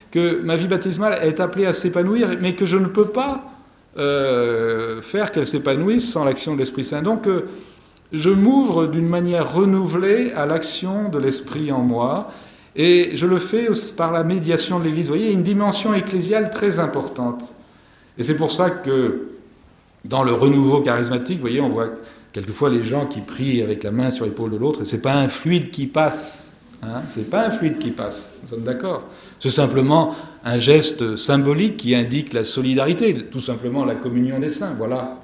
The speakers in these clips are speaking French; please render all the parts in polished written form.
que ma vie baptismale est appelée à s'épanouir, mais que je ne peux pas faire qu'elle s'épanouisse sans l'action de l'Esprit Saint. Donc, je m'ouvre d'une manière renouvelée à l'action de l'Esprit en moi, et je le fais par la médiation de l'Église. Vous voyez, il y a une dimension ecclésiale très importante. Et c'est pour ça que dans le renouveau charismatique, vous voyez, on voit quelquefois les gens qui prient avec la main sur l'épaule de l'autre, et ce n'est pas un fluide qui passe. C'est pas un fluide qui passe, nous sommes d'accord. C'est simplement un geste symbolique qui indique la solidarité, tout simplement la communion des saints, voilà.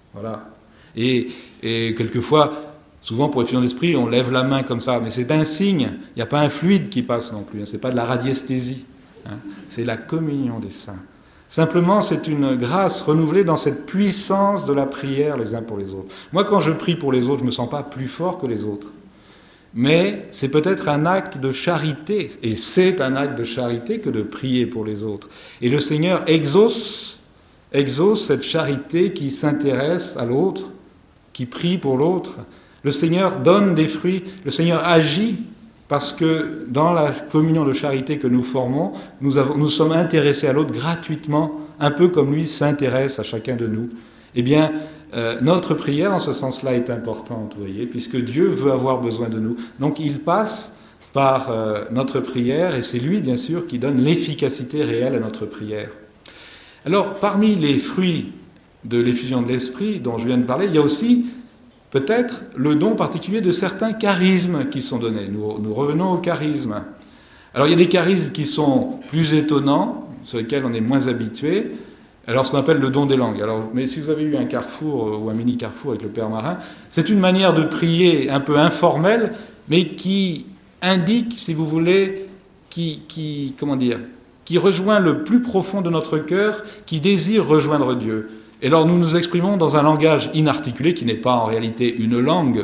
Et quelquefois, souvent pour effusion d'esprit, on lève la main comme ça, mais c'est un signe, il n'y a pas un fluide qui passe non plus, c'est pas de la radiesthésie, c'est la communion des saints. Simplement, c'est une grâce renouvelée dans cette puissance de la prière les uns pour les autres. Moi, quand je prie pour les autres, je ne me sens pas plus fort que les autres. Mais c'est peut-être un acte de charité, et c'est un acte de charité que de prier pour les autres. Et le Seigneur exauce cette charité qui s'intéresse à l'autre, qui prie pour l'autre. Le Seigneur donne des fruits, le Seigneur agit, parce que dans la communion de charité que nous formons, nous sommes intéressés à l'autre gratuitement, un peu comme lui s'intéresse à chacun de nous. Eh bien, notre prière, en ce sens-là, est importante, vous voyez, puisque Dieu veut avoir besoin de nous. Donc, il passe par notre prière, et c'est lui, bien sûr, qui donne l'efficacité réelle à notre prière. Alors, parmi les fruits de l'effusion de l'Esprit dont je viens de parler, il y a aussi peut-être le don particulier de certains charismes qui sont donnés. Nous revenons aux charismes. Alors, il y a des charismes qui sont plus étonnants, sur lesquels on est moins habitué. Alors, ce qu'on appelle le don des langues. Alors, mais si vous avez eu un carrefour ou un mini-carrefour avec le Père Marin, c'est une manière de prier un peu informelle, mais qui indique, si vous voulez, qui rejoint le plus profond de notre cœur, qui désire rejoindre Dieu. Et alors, nous nous exprimons dans un langage inarticulé, qui n'est pas en réalité une langue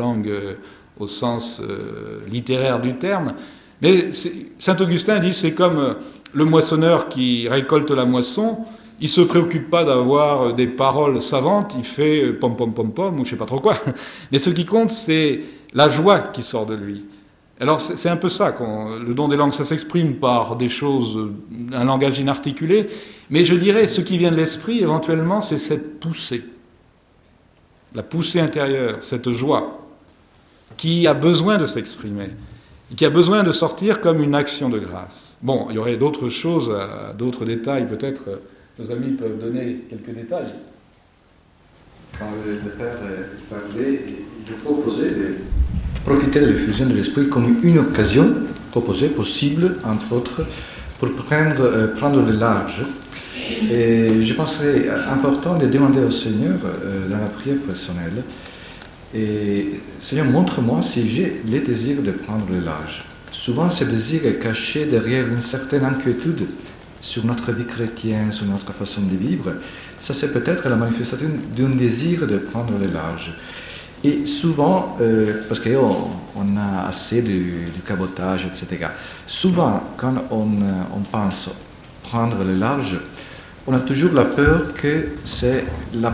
au sens littéraire du terme, mais saint Augustin dit c'est comme le moissonneur qui récolte la moisson. Il ne se préoccupe pas d'avoir des paroles savantes, il fait pom pom pom pom ou je ne sais pas trop quoi. Mais ce qui compte, c'est la joie qui sort de lui. Alors c'est un peu ça, le don des langues, ça s'exprime par des choses, un langage inarticulé, mais je dirais, ce qui vient de l'esprit, éventuellement, c'est cette poussée, la poussée intérieure, cette joie, qui a besoin de s'exprimer, qui a besoin de sortir comme une action de grâce. Bon, il y aurait d'autres choses, d'autres détails, peut-être... Nos amis peuvent donner quelques détails. Quand le Père parlait, il proposait de profiter de l'effusion de l'Esprit comme une occasion proposée, possible, entre autres, pour prendre le large. Et je pensais important de demander au Seigneur, dans la prière personnelle, et Seigneur, montre-moi si j'ai le désir de prendre le large. Souvent, ce désir est caché derrière une certaine inquiétude sur notre vie chrétienne, sur notre façon de vivre. Ça, c'est peut-être la manifestation d'un désir de prendre le large. Et souvent, parce qu'on a assez du cabotage, etc., souvent, quand on pense prendre le large, on a toujours la peur que c'est la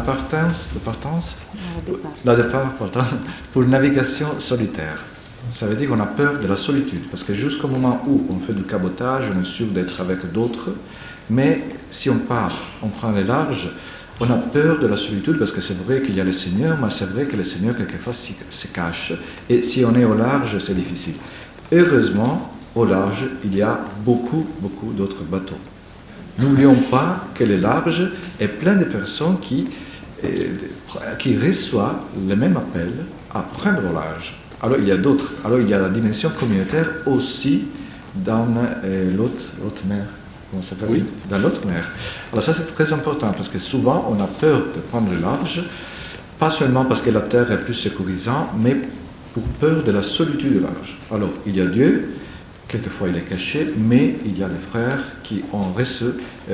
départ pour une navigation solitaire. Ça veut dire qu'on a peur de la solitude, parce que jusqu'au moment où on fait du cabotage, on est sûr d'être avec d'autres, mais si on part, on prend le large, on a peur de la solitude, parce que c'est vrai qu'il y a le Seigneur, mais c'est vrai que le Seigneur, quelquefois, se cache, et si on est au large, c'est difficile. Heureusement, au large, il y a beaucoup d'autres bateaux. N'oublions pas que le large est plein de personnes qui reçoivent le même appel à prendre au large. Alors il y a d'autres. Alors il y a la dimension communautaire aussi dans l'autre mer. Comment ça s'appelle ? Oui. Dans l'autre mer. Alors ça c'est très important parce que souvent on a peur de prendre le large, pas seulement parce que la terre est plus sécurisante, mais pour peur de la solitude du large. Alors il y a Dieu, quelquefois il est caché, mais il y a les frères qui ont reçu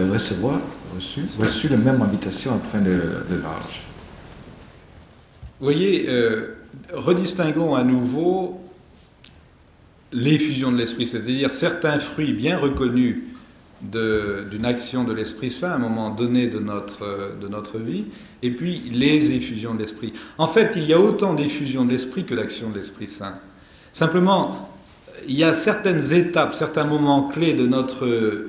la même invitation à prendre le large. Vous voyez, redistinguons à nouveau l'effusion de l'Esprit, c'est-à-dire certains fruits bien reconnus d'une action de l'Esprit Saint à un moment donné de notre vie, et puis les effusions de l'Esprit. En fait, il y a autant d'effusions de l'Esprit que d'actions de l'Esprit Saint. Simplement, il y a certaines étapes, certains moments clés de notre